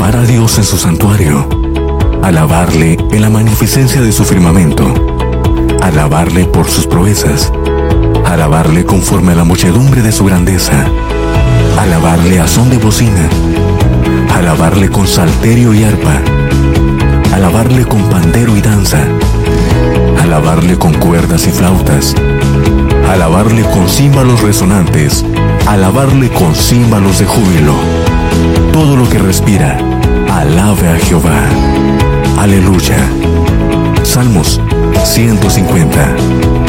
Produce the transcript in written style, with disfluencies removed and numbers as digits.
alabar a Dios en su santuario, alabarle en la magnificencia de su firmamento, alabarle por sus proezas, alabarle conforme a la muchedumbre de su grandeza, alabarle a son de bocina, alabarle con salterio y arpa, alabarle con pandero y danza, alabarle con cuerdas y flautas, alabarle con címbalos resonantes, alabarle con címbalos de júbilo. Todo lo que respira, alabe a Jehová. Aleluya. Salmos 150.